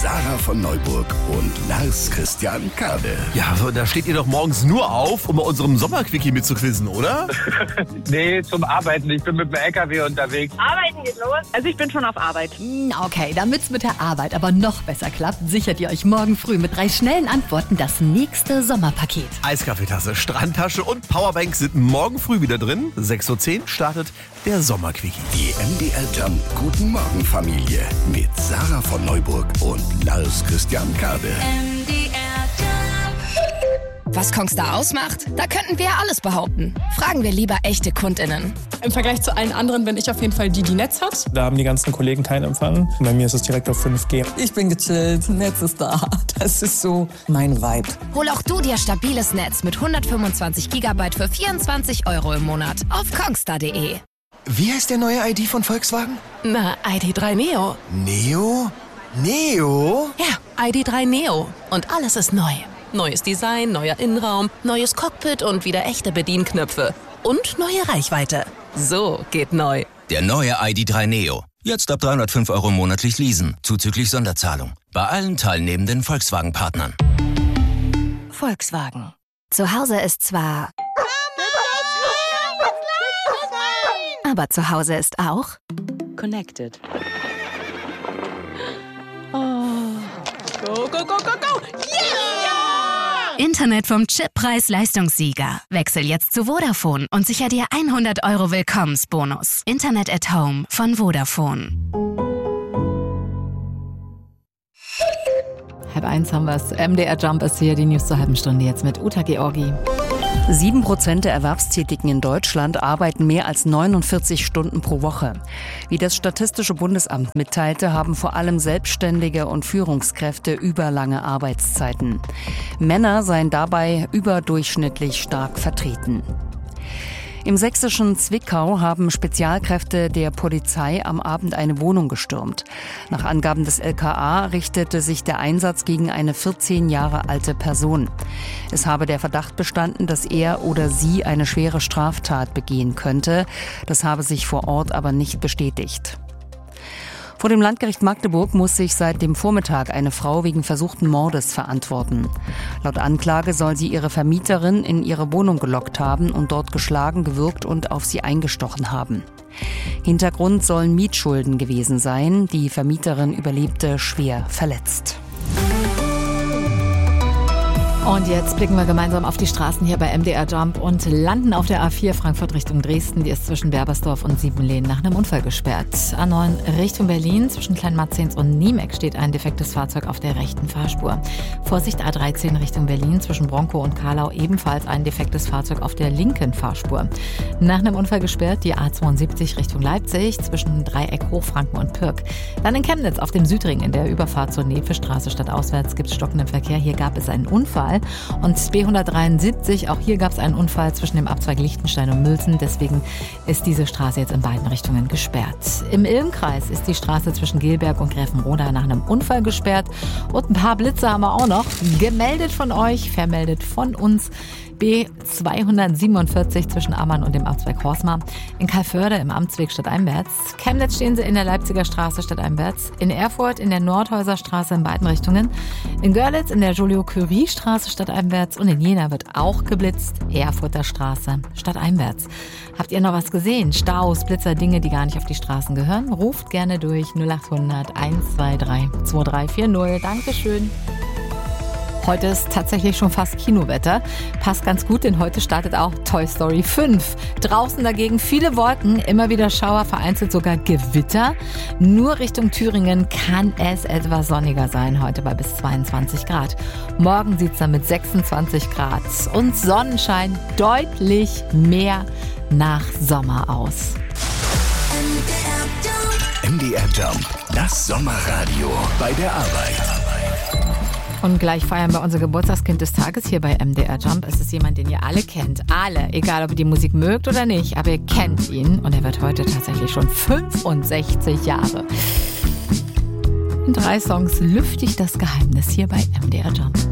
Sarah von Neuburg und Lars Christian Kade. Ja, da steht ihr doch morgens nur auf, um bei unserem Sommerquickie mitzuquizzen, oder? Nee, zum Arbeiten. Ich bin mit dem LKW unterwegs. Arbeiten geht los. Also ich bin schon auf Arbeit. Okay, damit's mit der Arbeit aber noch besser klappt, sichert ihr euch morgen früh mit 3 schnellen Antworten das nächste Sommerpaket. Eiskaffeetasse, Strandtasche und Powerbank sind morgen früh wieder drin. 6:10 Uhr startet der Sommerquickie. Die MDR Jump Guten Morgen Familie mit Sarah von Neuburg und Lars Christian Kade. Was Kongstar ausmacht? Da könnten wir ja alles behaupten. Fragen wir lieber echte KundInnen. Im Vergleich zu allen anderen bin ich auf jeden Fall die Netz hat. Da haben die ganzen Kollegen keinen Empfang. Bei mir ist es direkt auf 5G. Ich bin gechillt, Netz ist da. Das ist so mein Vibe. Hol auch du dir stabiles Netz mit 125 GB für 24 € im Monat auf kongstar.de. Wie heißt der neue ID von Volkswagen? Na, ID.3 Neo. Neo? Neo? Ja, ID.3 Neo. Und alles ist neu. Neues Design, neuer Innenraum, neues Cockpit und wieder echte Bedienknöpfe. Und neue Reichweite. So geht neu. Der neue ID.3 Neo. Jetzt ab 305 € monatlich leasen, zuzüglich Sonderzahlung. Bei allen teilnehmenden Volkswagen-Partnern. Volkswagen. Zu Hause ist zwar... Aber zu Hause ist auch... Connected. Go, go, go, go, go! Yeah! Internet vom Chip-Preis-Leistungssieger. Wechsel jetzt zu Vodafone und sicher dir 100 € Willkommensbonus. Internet at Home von Vodafone. 12:30 haben wir es. MDR Jump ist hier, die News zur halben Stunde jetzt mit Uta Georgi. 7% der Erwerbstätigen in Deutschland arbeiten mehr als 49 Stunden pro Woche. Wie das Statistische Bundesamt mitteilte, haben vor allem Selbstständige und Führungskräfte überlange Arbeitszeiten. Männer seien dabei überdurchschnittlich stark vertreten. Im sächsischen Zwickau haben Spezialkräfte der Polizei am Abend eine Wohnung gestürmt. Nach Angaben des LKA richtete sich der Einsatz gegen eine 14 Jahre alte Person. Es habe der Verdacht bestanden, dass er oder sie eine schwere Straftat begehen könnte. Das habe sich vor Ort aber nicht bestätigt. Vor dem Landgericht Magdeburg muss sich seit dem Vormittag eine Frau wegen versuchten Mordes verantworten. Laut Anklage soll sie ihre Vermieterin in ihre Wohnung gelockt haben und dort geschlagen, gewürgt und auf sie eingestochen haben. Hintergrund sollen Mietschulden gewesen sein. Die Vermieterin überlebte schwer verletzt. Und jetzt blicken wir gemeinsam auf die Straßen hier bei MDR Jump und landen auf der A4 Frankfurt Richtung Dresden. Die ist zwischen Berbersdorf und Siebenlehn nach einem Unfall gesperrt. A9 Richtung Berlin zwischen Kleinmarzens und Niemeck steht ein defektes Fahrzeug auf der rechten Fahrspur. Vorsicht A13 Richtung Berlin zwischen Bronkow und Karlau ebenfalls ein defektes Fahrzeug auf der linken Fahrspur. Nach einem Unfall gesperrt die A72 Richtung Leipzig zwischen Dreieck Hochfranken und Pirk. Dann in Chemnitz auf dem Südring in der Überfahrt zur Nevestraße stadtauswärts gibt es stockenden Verkehr. Hier gab es einen Unfall. Und B173, auch hier gab es einen Unfall zwischen dem Abzweig Lichtenstein und Mülzen. Deswegen ist diese Straße jetzt in beiden Richtungen gesperrt. Im Ilmkreis ist die Straße zwischen Gelberg und Gräfenroda nach einem Unfall gesperrt. Und ein paar Blitze haben wir auch noch. Gemeldet von euch, vermeldet von uns. B247 zwischen Ammann und dem Abzweig Horstmar. In Calvörde im Amtsweg stadteinwärts. Chemnitz stehen sie in der Leipziger Straße stadteinwärts. In Erfurt in der Nordhäuser Straße in beiden Richtungen. In Görlitz in der Joliot-Curie-Straße stadteinwärts. Und in Jena wird auch geblitzt. Erfurter Straße stadteinwärts. Habt ihr noch was gesehen? Staus, Blitzer, Dinge, die gar nicht auf die Straßen gehören? Ruft gerne durch 0800 123 2340. Dankeschön. Heute ist tatsächlich schon fast Kinowetter. Passt ganz gut, denn heute startet auch Toy Story 5. Draußen dagegen viele Wolken, immer wieder Schauer, vereinzelt sogar Gewitter. Nur Richtung Thüringen kann es etwas sonniger sein, heute bei bis 22 Grad. Morgen sieht es dann mit 26 Grad und Sonnenschein deutlich mehr nach Sommer aus. MDR Jump, das Sommerradio bei der Arbeit. Und gleich feiern wir unser Geburtstagskind des Tages hier bei MDR Jump. Es ist jemand, den ihr alle kennt. Alle. Egal, ob ihr die Musik mögt oder nicht. Aber ihr kennt ihn. Und er wird heute tatsächlich schon 65 Jahre. In 3 Songs lüfte ich das Geheimnis hier bei MDR Jump.